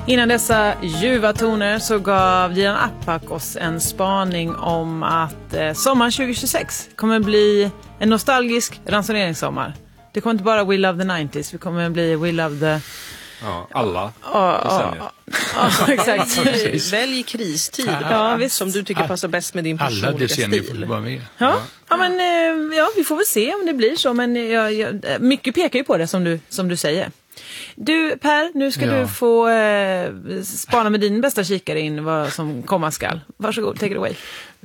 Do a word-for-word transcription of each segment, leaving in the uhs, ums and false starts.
Innan dessa ljuva toner så gav Dilan Apak oss en spaning om att eh, sommaren tjugo tjugosex kommer bli en nostalgisk ransoneringssommar. Det kommer inte bara We Love the nittiotalet, vi kommer bli We Love the... Ja, alla. Ja, ja, ja, exakt. Välj kristid ja, visst. Som du tycker passar bäst med din personliga alla decennier stil. får vara med. Ja, ja. ja men eh, ja, vi får väl se om det blir så, men jag, jag, mycket pekar ju på det som du, som du säger. Du Per, nu ska Ja. du få eh, spana med din bästa kikare in vad som komma skall. Varsågod, take it away.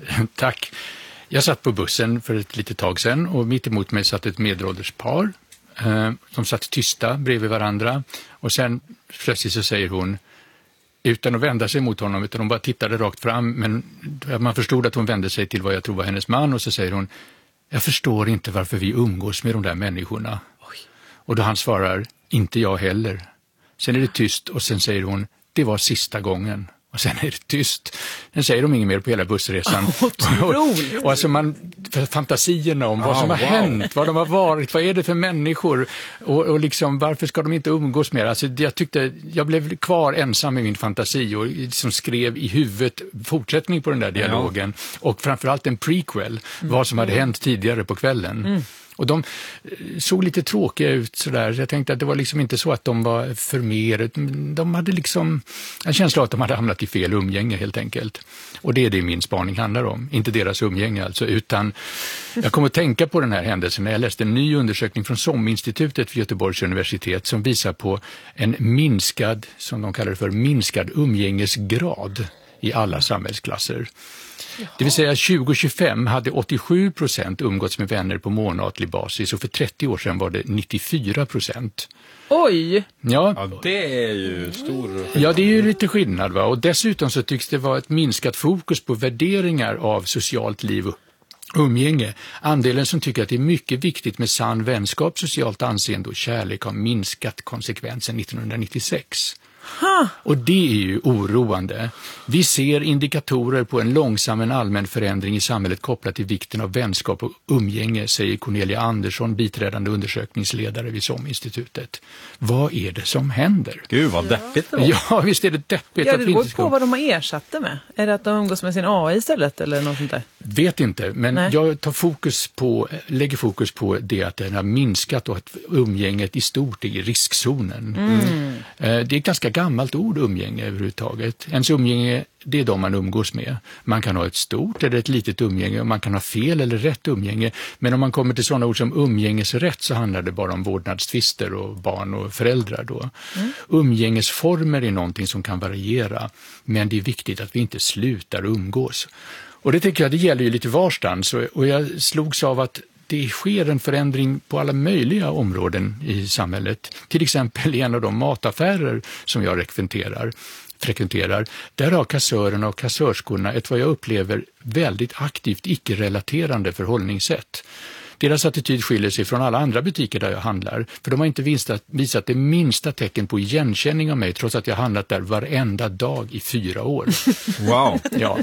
Tack. Jag satt på bussen för ett litet tag sedan och mitt emot mig satt ett medelålders par. Eh, de satt tysta bredvid varandra och sen plötsligt så säger hon, utan att vända sig mot honom, utan hon bara tittade rakt fram, men man förstod att hon vände sig till vad jag tror var hennes man, och så säger hon, jag förstår inte varför vi umgås med de där människorna. Oj. Och då han svarar, inte jag heller. Sen är det tyst och sen säger hon, det var sista gången. Och sen är det tyst. Sen säger de inget mer på hela bussresan. Otroligt. och, och alltså man, fantasierna om vad Oh, som har wow. hänt, vad de har varit, vad är det för människor och, och liksom, varför ska de inte umgås mer? Alltså, jag tyckte, jag blev kvar ensam i min fantasi och liksom skrev i huvudet fortsättning på den där dialogen. Ja. Och framförallt en prequel, mm. vad som hade hänt tidigare på kvällen. Mm. Och de såg lite tråkiga ut sådär. Jag tänkte att det var liksom inte så att de var för mer. De hade liksom en känsla av att de hade hamnat i fel umgänge helt enkelt. Och det är det min spaning handlar om. Inte deras umgänge alltså, utan jag kommer att tänka på den här händelsen när jag läste en ny undersökning från SOM-institutet vid Göteborgs universitet som visar på en minskad, som de kallar det för, minskad umgängesgrad i alla samhällsklasser. Jaha. Det vill säga tjugo tjugofem hade åttiosju procent umgåtts med vänner på månatlig basis och för trettio år sedan var det nittiofyra procent. Oj! Ja. Ja, det är ju stor... Ja, det är ju lite skillnad va. Och dessutom så tycks det vara ett minskat fokus på värderingar av socialt liv och umgänge. Andelen som tycker att det är mycket viktigt med sann vänskap, socialt anseende och kärlek har minskat konsekvent sedan nittonhundranittiosex. Huh. Och det är ju oroande. Vi ser indikatorer på en långsam en allmän förändring i samhället kopplat till vikten av vänskap och umgänge, säger Cornelia Andersson, biträdande undersökningsledare vid SOM-institutet. Vad är det som händer? Gud, vad deppigt det var. Ja, visst är det deppigt. Ja, att det vi går inte ska... på vad de har ersatt det med. Är det att de umgås med sin A I istället eller något sånt där? Vet inte, men Nej. jag tar fokus på, lägger fokus på det att den har minskat och att umgänget i stort är i riskzonen. Mm. Det är ett ganska gammalt ord, umgänge överhuvudtaget. Ens umgänge, det är de man umgås med. Man kan ha ett stort eller ett litet umgänge och man kan ha fel eller rätt umgänge. Men om man kommer till sådana ord som umgängesrätt så handlar det bara om vårdnadstvister och barn och föräldrar då. Mm. Umgängesformer är någonting som kan variera, men det är viktigt att vi inte slutar umgås. Och det tycker jag, det gäller ju lite varstans, och jag slogs av att det sker en förändring på alla möjliga områden i samhället. Till exempel i en av de mataffärer som jag frekventerar, frekventerar där har kassörerna och kassörskorna ett vad jag upplever väldigt aktivt icke-relaterande förhållningssätt. Deras attityd skiljer sig från alla andra butiker där jag handlar, för de har inte visat, visat det minsta tecken på igenkänning av mig trots att jag handlat där varenda dag i fyra år. Wow! Ja.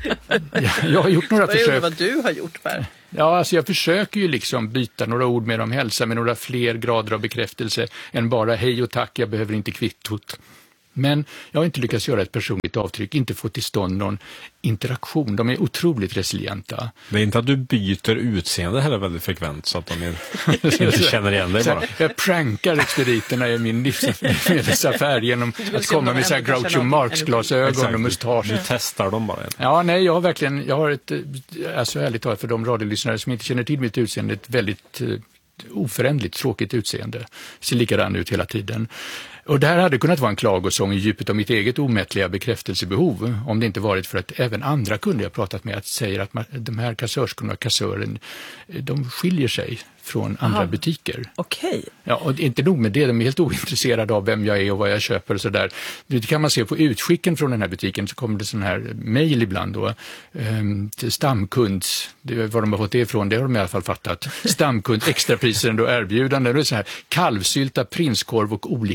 Jag, jag har gjort några Vad är försök. det vad du har gjort, Per? Ja, alltså jag försöker ju liksom byta några ord med dem, hälsa med några fler grader av bekräftelse än bara hej och tack, jag behöver inte kvittot. Men jag har inte lyckats göra ett personligt avtryck, inte få till stånd någon interaktion. De är otroligt resilienta. Det är inte att du byter utseende heller väldigt frekvent så att de inte känner igen dig bara. Jag prankar expediterna i min livsmedelsaffär genom att komma med så här Groucho Marx-glasögon och mustasch. Du testar dem bara. Ja, nej, jag har verkligen, jag har ett, alltså ärligt talat för de radiolyssnare som inte känner till mitt utseende, ett väldigt oförändligt, tråkigt utseende. Ser likadan ut hela tiden. Och det här hade kunnat vara en klagosång i djupet av mitt eget omättliga bekräftelsebehov, om det inte varit för att även andra kunder jag pratat med att säger att man, de här kassörskorna och kassören, de skiljer sig från andra Aha. butiker. Okej. Ja, och inte nog med det, de är helt ointresserade av vem jag är och vad jag köper och sådär. Det kan man se på utskicken från den här butiken, så kommer det sån här mejl ibland då, um, till stamkunds, det, var de har fått det ifrån, det har de i alla fall fattat. Stamkund, extrapriser och erbjudanden, det är så här kalvsylta, prinskorv och olika kok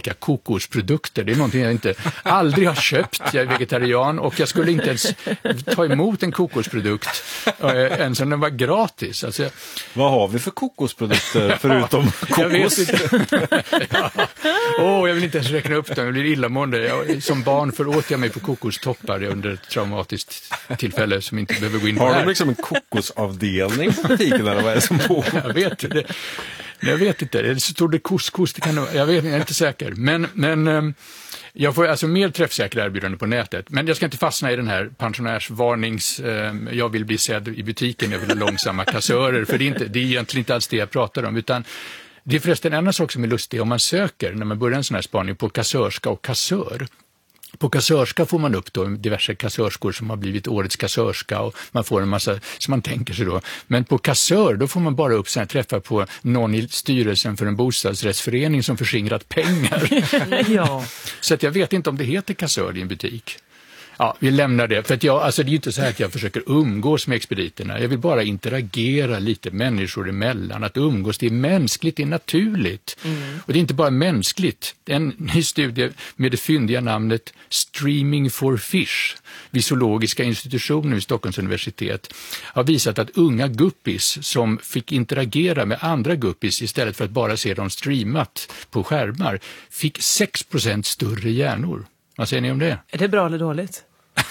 kokosprodukter. Det är någonting jag inte aldrig har köpt. Jag är vegetarian och jag skulle inte ens ta emot en kokosprodukt äh, ens om den var gratis. Alltså, vad har vi för kokosprodukter förutom kokos? Jag vet inte. ja. oh, jag vill inte ens räkna upp dem, jag blir illamående. Jag, som barn föråt jag mig på kokostoppar under ett traumatiskt tillfälle som inte behöver gå in på har här. Har de liksom en kokosavdelning på butiken eller vad är det som på? Jag vet inte. Jag vet inte. Det står det couscous, det kan jag vet jag är inte säker. Men men jag får alltså mer träffsäkra erbjudanden på nätet. Men jag ska inte fastna i den här pensionärsvarnings jag vill bli sedd i butiken, jag vill ha långsamma kassörer, för det är inte det är egentligen inte alls det jag pratar om, utan det är förresten en annan sak som är lustig om man söker när man börjar en sån här spaning på kassörska och kassör. På kassörska får man upp då diverse kassörskor som har blivit årets kassörska och man får en massa som man tänker sig då. Men på kassör då får man bara upp sådana träffar på någon i styrelsen för en bostadsrättsförening som förskingrat pengar. ja. Så att jag vet inte om det heter kassör i en butik. Ja, vi lämnar det. För att jag, alltså det är ju inte så här att jag försöker umgås med expediterna. Jag vill bara interagera lite människor emellan. Att umgås, det är mänskligt, det är naturligt. Mm. Och det är inte bara mänskligt. En ny studie med det fyndiga namnet Streaming for Fish vid zoologiska institutionen vid Stockholms universitet har visat att unga guppies som fick interagera med andra guppies istället för att bara se dem streamat på skärmar fick sex procent större hjärnor. Vad säger ni om det? Är det bra eller dåligt?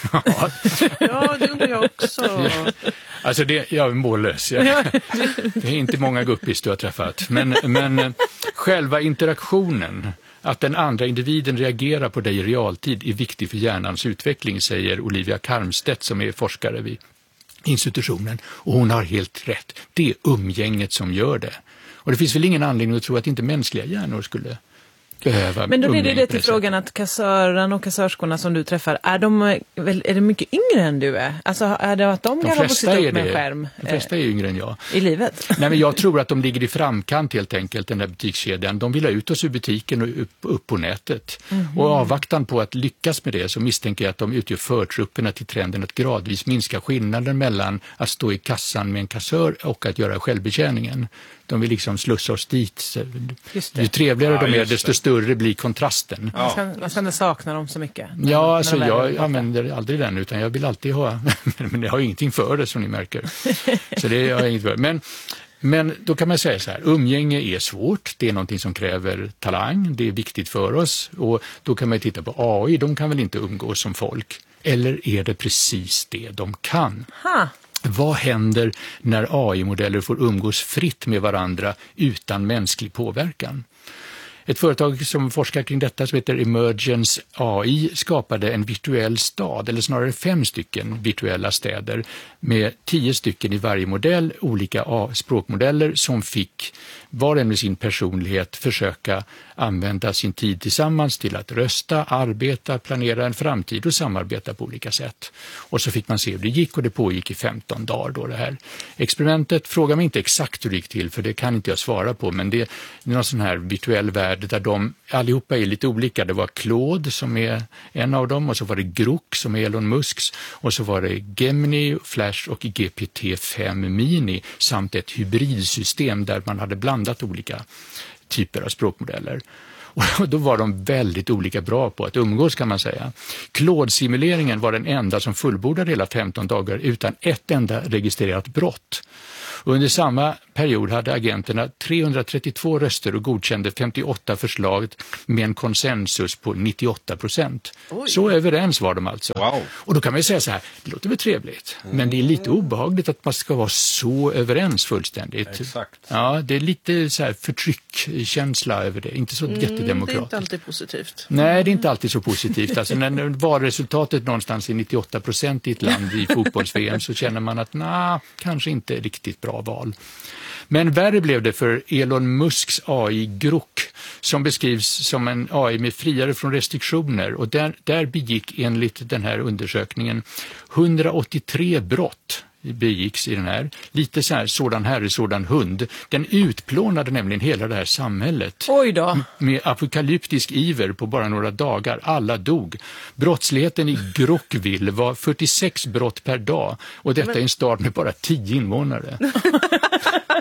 ja, det undrar jag också. Alltså, det, jag är mållös. Jag, det är inte många guppies du har träffat. Men, men själva interaktionen, att den andra individen reagerar på dig i realtid, är viktig för hjärnans utveckling, säger Olivia Karmstedt som är forskare vid institutionen. Och hon har helt rätt. Det är umgänget som gör det. Och det finns väl ingen anledning att tro att inte mänskliga hjärnor skulle behöva. Men då är det det till frågan att kassören och kassörskorna som du träffar, är de, är det mycket yngre än du är? Alltså är det att de, de gärna får sitta upp med en skärm? De flesta är yngre än jag. I livet? Nej, men jag tror att de ligger i framkant helt enkelt, den där butikskedjan. De vill ha ut oss ur butiken och upp, upp på nätet. Mm-hmm. Och avvaktan på att lyckas med det så misstänker jag att de utgör förtrupperna till trenden att gradvis minska skillnaden mellan att stå i kassan med en kassör och att göra självbetjäningen. De vill liksom slussa oss dit. Ju trevligare ja, de är, desto större blir kontrasten. Ja. Man, ska, man ska inte sakna dem så mycket. Ja, alltså jag använder aldrig den, utan jag vill alltid ha, men jag har ingenting för det som ni märker. Så det har jag inget för. Men, men då kan man säga så här, umgänge är svårt, det är någonting som kräver talang, det är viktigt för oss. Och då kan man titta på A I, de kan väl inte umgås som folk. Eller är det precis det de kan? Ha. Vad händer när A I-modeller får umgås fritt med varandra utan mänsklig påverkan? Ett företag som forskar kring detta som heter Emergence A I skapade en virtuell stad, eller snarare fem stycken virtuella städer med tio stycken i varje modell, olika språkmodeller som fick var och en med sin personlighet försöka använda sin tid tillsammans till att rösta, arbeta, planera en framtid och samarbeta på olika sätt. Och så fick man se hur det gick, och det pågick i femton dagar då det här experimentet. Fråga mig inte exakt hur det gick till, för det kan inte jag svara på, men det är någon sån här virtuell värld där de allihopa är lite olika. Det var Claude som är en av dem, och så var det Grok som är Elon Musks, och så var det Gemini, Flash och G P T fem Mini samt ett hybridsystem där man hade blandat olika typer av språkmodeller. Och då var de väldigt olika bra på att umgås, kan man säga. Claude-simuleringen var den enda som fullbordade hela femton dagar utan ett enda registrerat brott. Under samma period hade agenterna trehundratrettiotvå röster och godkände femtioåtta förslag med en konsensus på nittioåtta procent. Så överens var de alltså. Wow. Och då kan man ju säga så här, det låter väl trevligt, mm. men det är lite obehagligt att man ska vara så överens fullständigt. Exakt. Ja, det är lite så här förtryckkänsla över det, inte så mm, jättedemokratiskt. Det är inte alltid positivt. Nej, det är inte alltid så positivt. Alltså när valresultatet någonstans är nittioåtta procent i ett land i fotbolls-V M så känner man att nej, kanske inte riktigt bra val. Men värre blev det för Elon Musks A I Grok, som beskrivs som en A I med friare från restriktioner, och där, där begick enligt den här undersökningen hundraåttiotre brott begicks i den här. Lite så här, sådan herre, sådan hund. Den utplånade nämligen hela det här samhället. Oj då. Med apokalyptisk iver på bara några dagar. Alla dog. Brottsligheten i Grokville var fyrtiosex brott per dag. Och detta är en stad med bara tio invånare.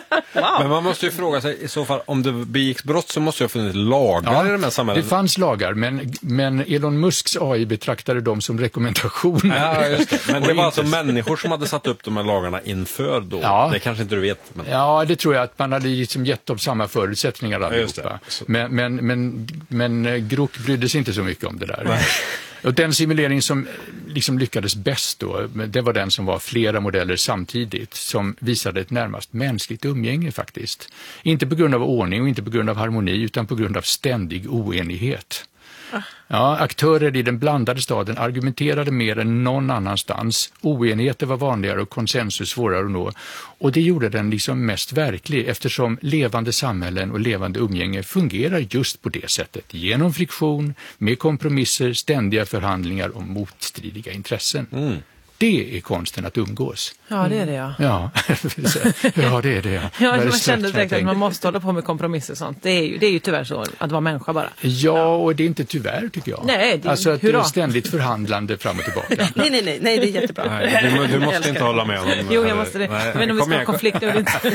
Men man måste ju fråga sig, i så fall, om det begicks brott så måste det ha funnits lagar ja, i de här samhällen. Det fanns lagar, men, men Elon Musks A I betraktade dem som rekommendationer. Ja, just det. Men det var alltså människor som hade satt upp de här lagarna inför då. Ja. Det kanske inte du vet. Men... Ja, det tror jag att man hade liksom gett dem samma förutsättningar allihopa. Ja, men, men, men, men Grok brydde sig inte så mycket om det där. Nej. Och den simulering som liksom lyckades bäst då, det var den som var flera modeller samtidigt, som visade ett närmast mänskligt umgänge faktiskt. Inte på grund av ordning och inte på grund av harmoni, utan på grund av ständig oenighet. Ja, aktörer i den blandade staden argumenterade mer än någon annanstans. Oenigheter var vanligare och konsensus svårare att nå. Och det gjorde den liksom mest verklig, eftersom levande samhällen och levande umgänge fungerar just på det sättet. Genom friktion, med kompromisser, ständiga förhandlingar om motstridiga intressen. Mm. Det är konsten att umgås. Ja, det är det, ja. Ja, ja det är det. Ja, ja man kände direkt att man måste hålla på med kompromisser och sånt. Det är ju, det är ju tyvärr så att vara människa bara. Ja, och det är inte tyvärr tycker jag. Nej, det, alltså att det är ständigt förhandlande fram och tillbaka. nej, nej, nej, nej, det är jättebra. Nej, du, du måste inte hålla med om det. Jo, jag måste det. Nej, men om vi ska ha konflikt eller inte.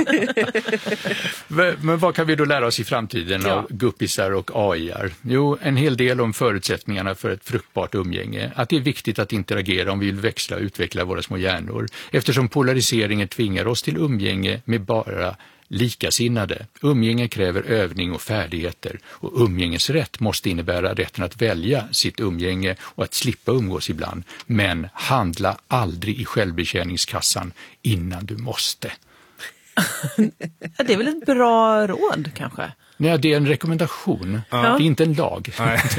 Men vad kan vi då lära oss i framtiden ja. av guppisar och A I-ar? Jo, en hel del om förutsättningarna för ett fruktbart umgänge. Att det är viktigt att interagera om vi vill växla och utveckla våra små hjärnor. Eftersom polariseringen tvingar oss till umgänge med bara likasinnade. Umgänge kräver övning och färdigheter. Och umgängesrätt måste innebära rätten att välja sitt umgänge och att slippa umgås ibland. Men handla aldrig i självbetjäningskassan innan du måste. Det är väl ett bra råd kanske? Nej, det är en rekommendation. Ja. Det är inte en lag.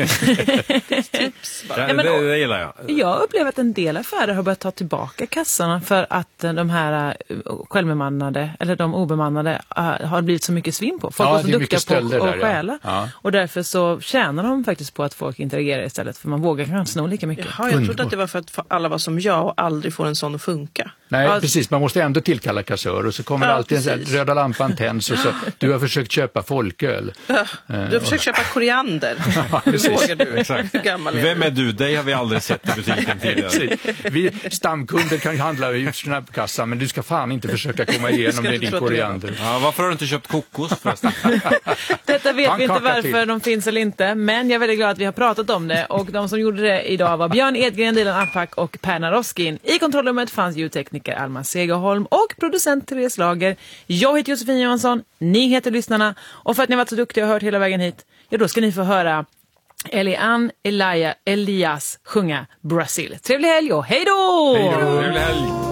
Tips bara. Ja, men, det, det gillar jag. Jag upplever att en del affärer har börjat ta tillbaka kassarna för att de här självbemannade eller de obemannade har blivit så mycket svinn på. Folk ja, är så duktiga på att stjäla. Ja. Och därför så tjänar de faktiskt på att folk interagerar istället, för man vågar kanske sno lika mycket. Jaha, jag trodde att det var för att alla var som jag och aldrig får en sån att funka. Nej, ja. precis. Man måste ändå tillkalla kassör och så kommer ja, alltid en röda lampan tänds och så du har försökt köpa folköl. Ja, du har försökt köpa koriander. Ja, vågar du? Exakt. Vem är du? Dig har vi aldrig sett i butiken tidigare. Vi stamkunder kan handla ut snabbkassan, men du ska fan inte försöka komma igenom med din koriander. Ja, varför har du inte köpt kokos förresten? Detta vet vi inte varför till. de finns eller inte, men jag är väldigt glad att vi har pratat om det, och de som gjorde det idag var Björn Edgren, Dilan Apak och Per Naroskin. I kontrollrummet fanns ljudtekniker Alma Segerholm och producent Therese Lager. Jag heter Josefin Johansson, ni heter lyssnarna, och för att ni varit så duktiga och hört hela vägen hit, ja då ska ni få höra Elian Elia Elias sjunga Brasil. Trevlig helg och hej då! Hej då! Trevlig helg!